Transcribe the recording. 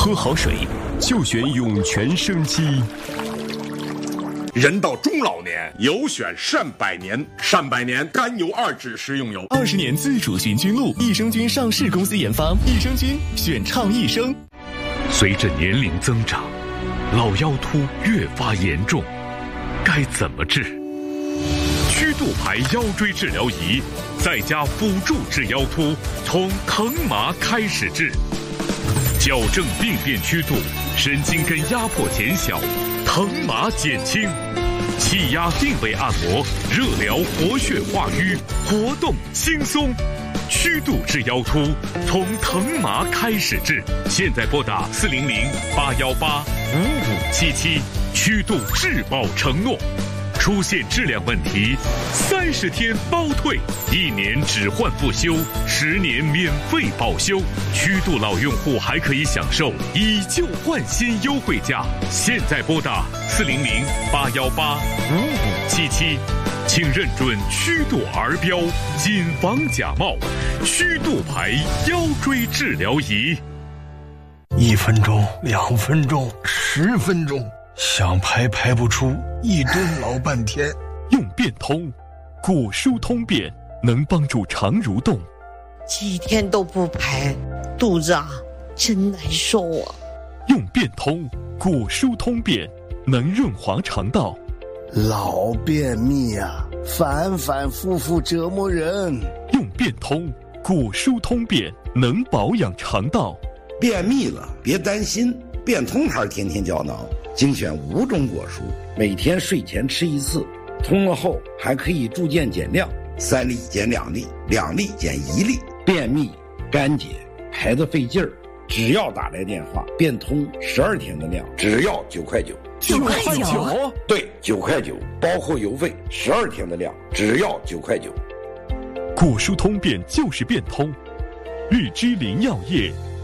喝好水就选涌泉生机。 人到中老年，有选善百年。善百年甘油二酯食用油 ，20年自主寻菌露，益生菌上市公司研发，益生菌选畅益生。 随着年龄增长，老腰突越发严重，该怎么治？曲度牌腰椎治疗仪，在家辅助治腰突，从疼麻开始治，矫正病变曲度，神经根压迫减小，疼麻减轻，气压定位按摩，热疗活血化瘀，活动轻松。曲度治腰突，从疼麻开始治。现在拨打400-818-5577，曲度质保承诺。出现质量问题，30天包退，1年只换不修，10年免费保修。曲度老用户还可以享受以旧换新优惠价。现在拨打400-818-5577，请认准曲度儿标，谨防假冒。曲度牌腰椎治疗仪 ，1分钟、2分钟、10分钟，想排不出，一蹲老半天。 用变通，果舒通便能帮助肠蠕动。 几天都不排，肚子真难受啊。 用变通，果舒通便能润滑肠道。 老便秘反复折磨人。 用变通，果舒通便能保养肠道。 便秘了别担心，变通牌天天胶囊精选5种果蔬，每天睡前吃1次，通了后还可以逐渐减量，3粒减2粒，2粒减1粒。便秘、干结、排得费劲儿，只要打来电话，变通12天的量，只要9块9。 9块9？ 对，9块9，包括邮费，12天的量，只要9块9。 果舒通便就是变通，日之林药业